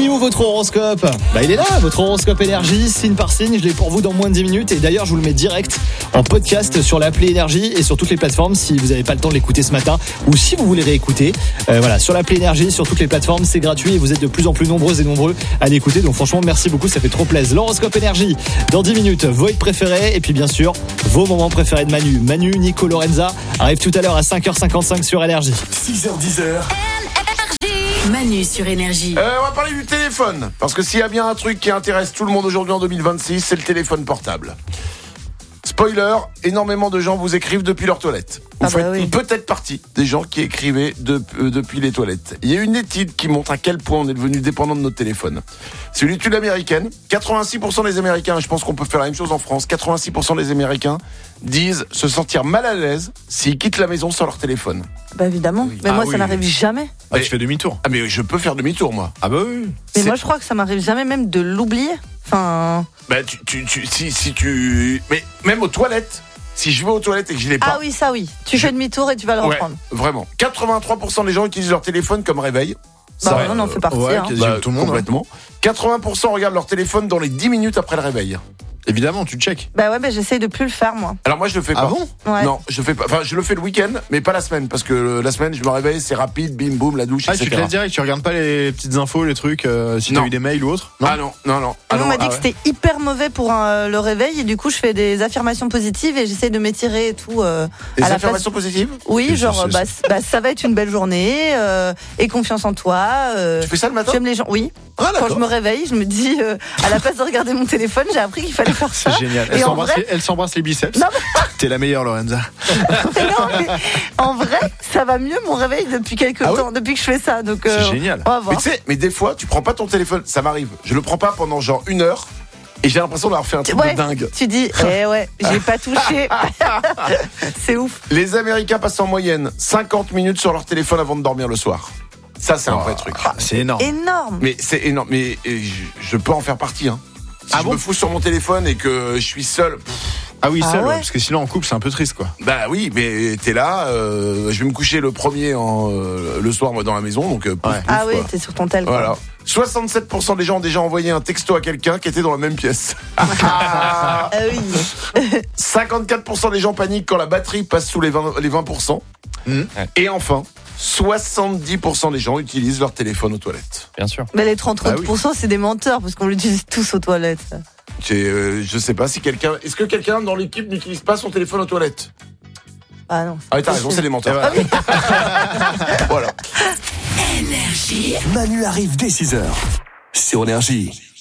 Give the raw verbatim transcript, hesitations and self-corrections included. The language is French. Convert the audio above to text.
est où votre horoscope ? Bah il est là, votre horoscope énergie, signe par signe, je l'ai pour vous dans moins de dix minutes et d'ailleurs je vous le mets direct en podcast sur l'appli énergie et sur toutes les plateformes si vous n'avez pas le temps de l'écouter ce matin ou si vous voulez réécouter. Euh, voilà, sur l'appli énergie, sur toutes les plateformes, c'est gratuit et vous êtes de plus en plus nombreux et nombreux à l'écouter, donc franchement merci beaucoup, ça fait trop plaisir. L'horoscope énergie, dans dix minutes, vos hits préférés et puis bien sûr vos moments préférés de Manu. Manu, Nico, Lorenza arrive tout à l'heure à cinq heures cinquante-cinq sur Énergie. six heures dix. Manu sur Énergie. Euh, on va parler du téléphone. Parce que s'il y a bien un truc qui intéresse tout le monde aujourd'hui en deux mille vingt-six, c'est le téléphone portable. Spoiler, énormément de gens vous écrivent depuis leur toilette. Vous Ah bah faites oui. peut-être partie des gens qui écrivaient de, euh, depuis les toilettes. Il y a une étude qui montre à quel point on est devenu dépendant de notre téléphone. C'est une étude américaine. quatre-vingt-six pour cent des Américains, et je pense qu'on peut faire la même chose en France, quatre-vingt-six pour cent des Américains disent se sentir mal à l'aise s'ils quittent la maison sans leur téléphone. Bah évidemment. Oui. Mais Ah moi, oui, ça n'arrive oui. jamais. Ah, Mais- tu fais demi-tour. Ah mais je peux faire demi-tour moi. Ah bah oui. Mais C'est- moi, je crois que ça m'arrive jamais même de l'oublier. Enfin. Bah tu, tu, tu si, si tu mais même aux toilettes, si je vais aux toilettes et que je l'ai pas. Ah oui, ça oui. Tu fais demi-tour et tu vas le Ouais, reprendre. vraiment. quatre-vingt-trois pour cent des gens utilisent leur téléphone comme réveil. Bah, Ça, on en fait partie. ouais, hein. quasi- Bah, tout le monde, complètement. quatre-vingts pour cent regardent leur téléphone dans les dix minutes après le réveil. Évidemment, tu check. Bah ouais, bah j'essaye de plus le faire moi. Alors moi je le fais Ah pas. bon Ouais. Non, je le fais pas. Enfin, je le fais le week-end, mais pas la semaine, parce que euh, la semaine je me réveille, c'est rapide, bim boum, la douche, Ah, tu te et cetera. laisses direct, tu regardes pas les petites infos, les trucs, euh, si t'as Non. eu des mails ou autre. Ah non, non, non. Et Ah nous, on non, m'a dit ah que ouais. c'était hyper mauvais pour euh, le réveil et du coup je fais des affirmations positives et j'essaie de m'étirer et tout. Euh, Des à la affirmations positives. Oui, C'est- genre c'est- bah, c- bah, ça va être une belle journée, euh, aie confiance en toi. Euh, Tu fais ça le matin? J'aime les gens. Oui. Ah Quand je d'accord. me réveille, je me dis euh, à la place de regarder mon téléphone, j'ai appris qu'il fallait faire ça. C'est génial. Elle Et en s'embrasse, vrai- les, elle s'embrasse les biceps. Non, T'es la meilleure, Lorenza. Mais non, mais en vrai, ça va mieux mon réveil depuis quelques Ah oui temps, depuis que je fais ça. Donc euh, C'est génial. on va Mais voir. tu sais, mais des fois tu prends pas ton téléphone, ça m'arrive. Je le prends pas pendant genre une heure et j'ai l'impression d'avoir fait un truc Ouais, de dingue. tu dis, eh ouais, j'ai pas touché. C'est ouf. Les Américains passent en moyenne cinquante minutes sur leur téléphone avant de dormir le soir. Ça c'est un vrai truc. Ah, c'est énorme. Énorme. Mais c'est énorme. Mais euh, je, je peux en faire partie. Hein. Si Ah je bon me fous sur mon téléphone et que je suis seul, pff, Ah oui, Ah seul, ouais, ouais. parce que sinon en couple, c'est un peu triste, quoi. bah oui, mais t'es là. Euh, je vais me coucher le premier en, euh, le soir moi dans la maison, donc euh, pouf, Ouais. pouf, Ah oui, quoi. t'es sur ton tel. quoi. Voilà. soixante-sept pour cent des gens ont déjà envoyé un texto à quelqu'un qui était dans la même pièce. Ah oui. cinquante-quatre pour cent des gens paniquent quand la batterie passe sous les vingt, les vingt pour cent. Mmh. Et enfin, soixante-dix pour cent des gens utilisent leur téléphone aux toilettes. Bien sûr. Mais les trente-trois Bah pour cent, c'est des menteurs parce qu'on l'utilise tous aux toilettes. C'est, euh, je sais pas si quelqu'un... Est-ce que quelqu'un dans l'équipe n'utilise pas son téléphone aux toilettes? Ah non. Ah oui, t'as raison, c'est des menteurs. Et Voilà. Énergie. Manu arrive dès six heures sur Énergie.